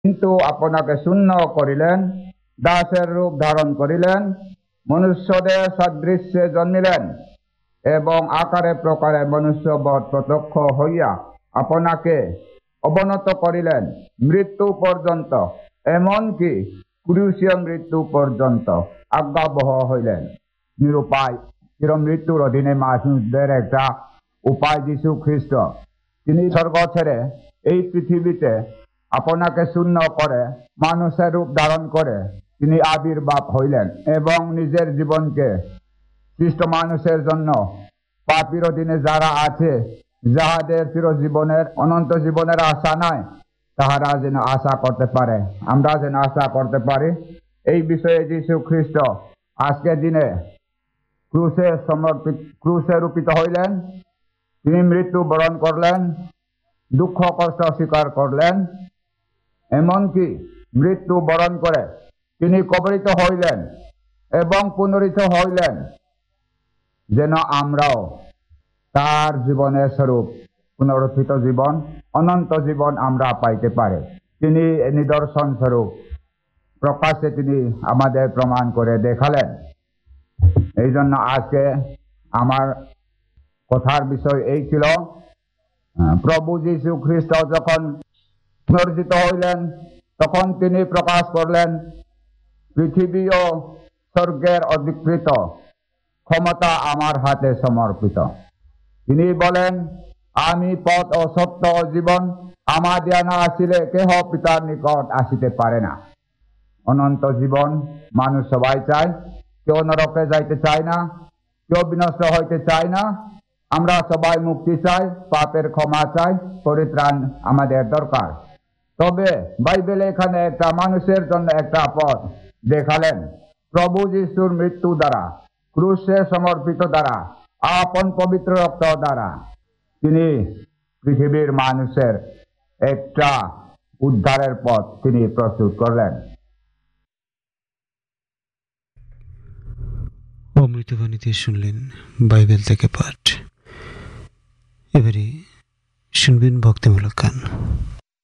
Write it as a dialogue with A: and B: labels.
A: কিন্তু আপনাকে শূন্য করিলেন, দাসের রূপ ধারণ করিলেন, মনুষ্যদের সাদৃশ্যে জন্মিলেন এবং আকারে প্রকারে মনুষ্যবৎ প্রত্যক্ষ হইয়া আপনাকে অবনত করিলেন মৃত্যু পর্যন্ত, এমনকি ক্রুশীয় মৃত্যু পর্যন্ত আজ্ঞাবহ হইলেন। নিরুপায় চিরমৃত্যুর অধীনে মানুষদের একটা উপায় যীশু খ্রিস্ট। তিনি স্বর্গ ছেড়ে এই পৃথিবীতে আপনাকে শূন্য করে মানুষের রূপ ধারণ করে তিনি আবির্ভাব হইলেন এবং নিজের জীবনকে সৃষ্ট মানুষের জন্য, পাপীর অধীনে যারা আছে, যাহাদের চিরজীবনের অনন্ত জীবনের আশা নাই, তাহারা যেন আশা করতে পারে, আমরা যেন আশা করতে পারি। এই বিষয়ে যীশু খ্রিস্ট আজকের দিনে ক্রুশে রূপিত হইলেন। তিনি মৃত্যু বরণ করলেন, দুঃখ কষ্ট স্বীকার করলেন, এমনকি মৃত্যু বরণ করে তিনি কবরিত হইলেন এবং পুনরিত হইলেন, যেন আমরাও তার জীবনের স্বরূপ পুনরুত্থিত জীবন, অনন্ত জীবন আমরা পাইতে পারি। তিনি নিদর্শন স্বরূপ প্রকাশ্যে তিনি আমাদের প্রমাণ করে দেখালেন। এই জন্য আজকে আমার কথার বিষয় এই ছিল, প্রভু যীশু খ্রিস্ট যখন পুনরুত্থিত হইলেন তখন তিনি প্রকাশ করলেন পৃথিবী ও স্বর্গের অধিকৃত ক্ষমতা আমার হাতে সমর্পিত। তিনি বলেন, আমি পথ ও সত্য ও জীবন, আমার দিয়া না আসিলে কেহ পিতার নিকট আসিতে পারে না। অনন্ত জীবন মানুষ সবাই চায়, কেউ নরকে যাইতে চায় না, কেউ বিনষ্ট হইতে চায় না। আমরা সবাই মুক্তি চাই, পাপের ক্ষমা চাই, পরিত্রাণ আমাদের দরকার। তবে বাইবেলে এখানে একটা মানুষের জন্য একটা পথ দেখালেন। প্রভু যীশুর মৃত্যু দ্বারা, ক্রুশে সমর্পিত দ্বারা, আপন পবিত্র রক্ত দ্বারা তিনি পৃথিবীর মানুষের একটা উদ্ধারের পথ তিনি প্রস্তুত করলেন।
B: অমৃতবাণীতে শুনলেন বাইবেল থেকে পাঠ। এবারে শুনবেন ভক্তিমূলক গান।